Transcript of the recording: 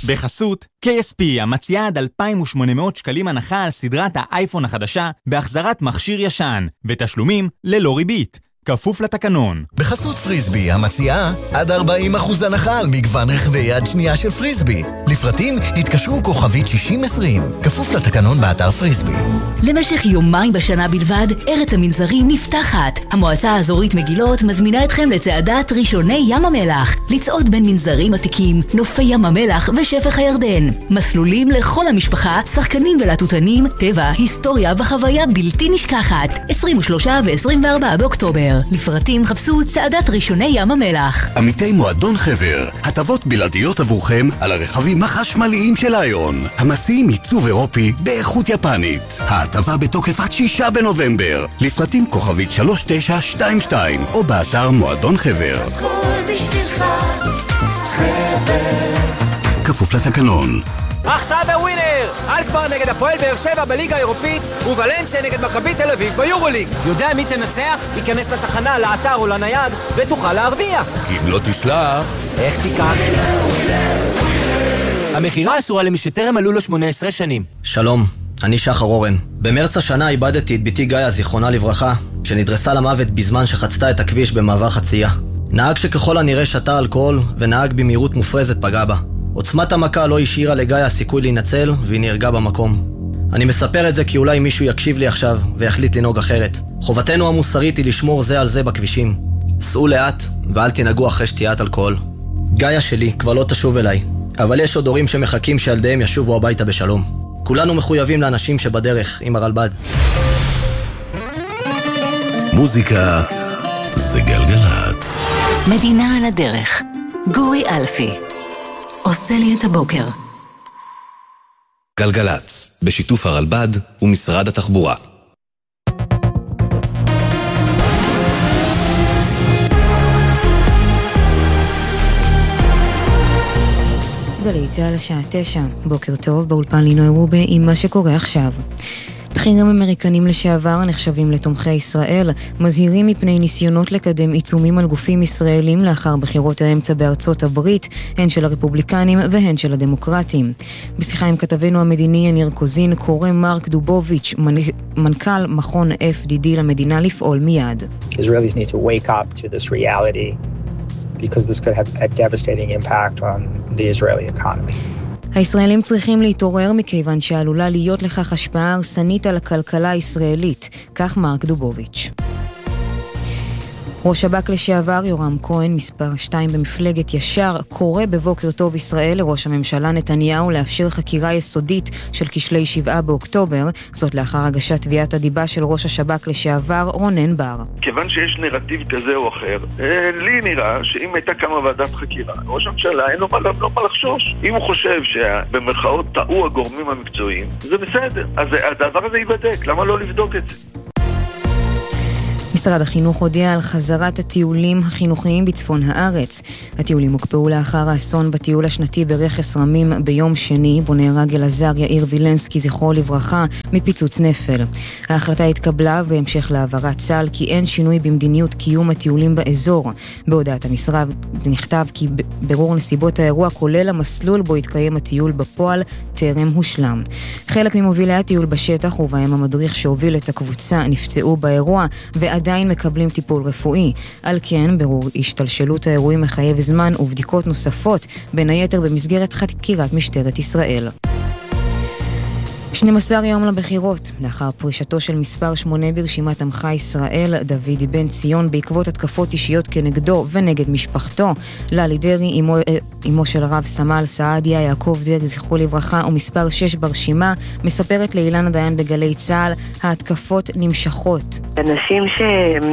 בחסות, KSP המציעה עד 2,800 שקלים הנחה על סדרת האייפון החדשה בהחזרת מכשיר ישן ותשלומים ללא ריבית. כפוף לתקנון. בחסות פריסבי המציעה עד 40% הנחה על מגוון רכבי יד שנייה של פריסבי. לפרטים התקשרו כוכבית 6020. כפוף לתקנון באתר פריסבי. למשך יומיים בשנה בלבד, ארץ המנזרים נפתחת. המועצה האזורית מגילות מזמינה אתכם לצעדת ראשוני ים המלח. לצעוד בין מנזרים עתיקים, נופי ים המלח ושפך הירדן. מסלולים לכל המשפחה, שחקנים ולטוטנים, טבע, היסטוריה וחוויה בלתי נשכחת. 23 ו-24 באוקטובר. לפרטים חפשו צעדת ראשוני ים המלח. עמיתי מועדון חבר, הטבות בלעדיות עבורכם על הרכבים החשמליים של איון, המציעים עיצוב אירופי באיכות יפנית. ההטבה בתוקף עד 6 בנובמבר. לפרטים כוכבית 3922 או באתר מועדון חבר. הכל בשבילך חבר. כפוף לתקנון. עכשיו בווינר! אלקמר נגד הפועל באר שבע בליגה האירופית וולנסיה נגד מכבי תל אביב ביורוליג. יודע מי תנצח? ייכנס לתחנה, לאתר או לנייד ותוכל להרוויח. כי אם לא תסלח, איך תיקח? המחירה אסורה למי שטרם מלאו לו 18 שנים. שלום, אני שחר אורן. במרץ השנה איבדתי את ביתי גאיה, זיכרונה לברכה, שנדרסה למוות בזמן שחצתה את הכביש במעבר חצייה. נהג שככל הנראה שתה אלכוהול ונהג במהירות מופרזת פגע בה. עוצמת המכה לא השאירה לגאיה סיכוי להינצל והיא נהרגה במקום. אני מספר את זה כי אולי מישהו יקשיב לי עכשיו ויחליט לנהוג אחרת. חובתנו המוסרית היא לשמור זה על זה בכבישים. סעו לאט ואל תנהגו אחרי שתיית אלכוהול. גאיה שלי כבר לא תשוב אליי, אבל יש עוד הורים שמחכים שילדיהם ישובו הביתה בשלום. כולנו מחויבים לאנשים שבדרך עם הרלב"ד. מוזיקה זה גלגלצ. מדינה על הדרך. גורי אלפי עושה לי את הבוקר. גלגלצ, בשיתוף הרלב"ד ומשרד התחבורה. גלי צהל השעה 9. בוקר טוב, באולפן לינוי רובה עם מה שקורה עכשיו. בכירים אמריקנים לשעבר נחשבים לתומכי ישראל, מזהירים מפני ניסיונות לקדם עיצומים על גופים ישראלים לאחר בחירות האמצע בארצות הברית, הן של הרפובליקנים והן של הדמוקרטים. בשיחה עם כתבנו המדיני יניר קוזין, קורא מרק דובוביץ', מנכ"ל מכון FDD למדינה, לפעול מיד. Israelis need to wake up to this reality because this could have a devastating impact on the Israeli economy. הישראלים צריכים להתעורר מכיוון שעלולה להיות לכך השפעה הרסנית על הכלכלה הישראלית, כך מרק דובוביץ'. ראש שב"כ לשעבר יורם כהן, מספר 2 במפלגת ישר, קורא בבוקר טוב ישראל לראש הממשלה נתניהו לאפשר חקירה יסודית של כשלי 7 באוקטובר, זאת לאחר הגשת תביעת הדיבה של ראש השב"כ לשעבר רונן בר. כיוון שיש נרטיב כזה או אחר, לי נראה שאם הייתה כמה ועדת חקירה, ראש הממשלה אין לו מה לחשוש. אם הוא חושב שבמרכאות טעו הגורמים המקצועיים, זה בסדר. אז הדבר הזה ייבדק, למה לא לבדוק את זה? משרד החינוך הודיע על חזרת הטיולים החינוכיים בצפון הארץ. הטיולים הוקפאו לאחר האסון בטיול השנתי ברכס רמים ביום שני, בו נהרג אלעזר יאיר וילנסקי זכרו לברכה מפיצוץ נפל. ההחלטה התקבלה בהמשך להעברת צה"ל כי אין שינוי במדיניות קיום הטיולים באזור. בהודעת המשרד נכתב כי ברור נסיבות האירוע כולל המסלול בו התקיים הטיול בפועל טרם הושלם. חלק ממובילי הטיול בשטח ובהם המדריך שהוביל את הקבוצה נפצעו באירוע ועדיין מקבלים טיפול רפואי. על כן, ברור השתלשלות האירועים מחייב זמן ובדיקות נוספות, בין היתר במסגרת חקירת משטרת ישראל. 12 יום לבחירות, לאחר פרישתו של מספר 8 ברשימת עמך ישראל, דוד בן ציון, בעקבות התקפות אישיות כנגדו ונגד משפחתו, ללי דרי, אמו של הרב סמל סעדיה, יעקב דרי, זכרו לברכה, ומספר 6 ברשימה, מספרת לאילנה דיין בגלי צהל, ההתקפות נמשכות. אנשים